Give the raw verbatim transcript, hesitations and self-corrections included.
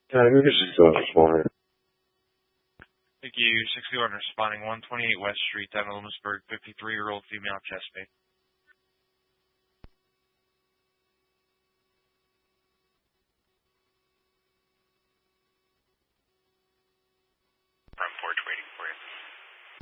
Yeah, I knew this is going this morning. Thank you. sixty-one responding one twenty-eight West Street, down in Lewisburg, fifty-three-year-old female chest pain.